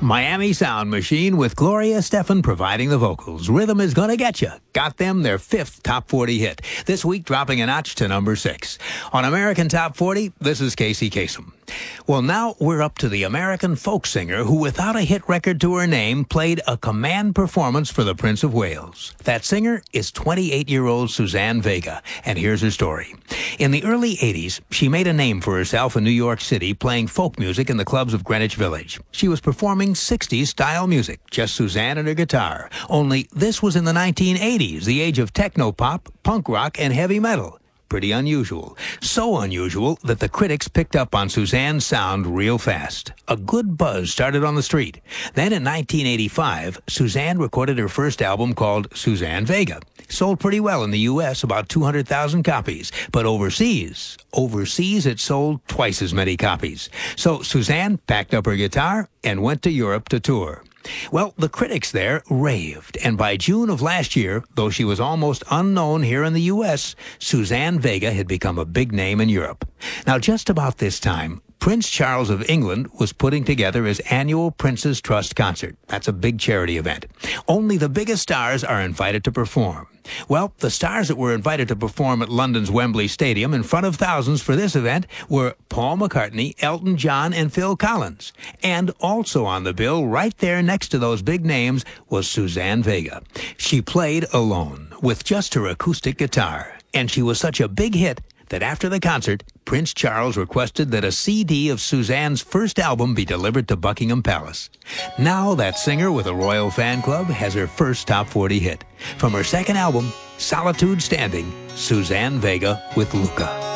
Miami Sound Machine with Gloria Stefan providing the vocals. Rhythm is Gonna Get You. Got them their fifth Top 40 hit. This week dropping a notch to number 6. On American Top 40, this is Casey Kasem. Well, now we're up to the American folk singer who, without a hit record to her name, played a command performance for the Prince of Wales. That singer is 28-year-old Suzanne Vega, and here's her story. In the early 80s, she made a name for herself in New York City playing folk music in the clubs of Greenwich Village. She was performing 60s-style music, just Suzanne and her guitar. Only this was in the 1980s, the age of techno-pop, punk rock, and heavy metal. Pretty unusual. So unusual that the critics picked up on Suzanne's sound real fast. A good buzz started on the street. Then in 1985, Suzanne recorded her first album called Suzanne Vega. Sold pretty well in the U.S., about 200,000 copies. But overseas it sold twice as many copies. So Suzanne packed up her guitar and went to Europe to tour. Well, the critics there raved, and by June of last year, though she was almost unknown here in the U.S., Suzanne Vega had become a big name in Europe. Now, just about this time, Prince Charles of England was putting together his annual Prince's Trust concert. That's a big charity event. Only the biggest stars are invited to perform. Well, the stars that were invited to perform at London's Wembley Stadium in front of thousands for this event were Paul McCartney, Elton John, and Phil Collins. And also on the bill, right there next to those big names, was Suzanne Vega. She played alone, with just her acoustic guitar. And she was such a big hit that after the concert, Prince Charles requested that a CD of Suzanne's first album be delivered to Buckingham Palace. Now that singer with a royal fan club has her first Top 40 hit. From her second album, Solitude Standing, Suzanne Vega with Luca.